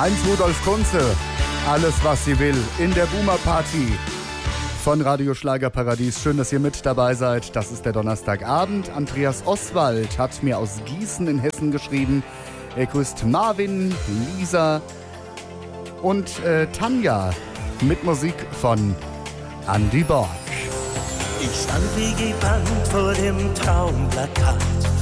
Heinz Rudolf Kunze, alles was sie will, in der Boomer Party von Radio Schlagerparadies. Schön, dass ihr mit dabei seid. Das ist der Donnerstagabend. Andreas Oswald hat mir aus Gießen in Hessen geschrieben. Er grüßt Marvin, Lisa und Tanja mit Musik von Andy Borg. Ich stand wie gebannt vor dem Traumplakat.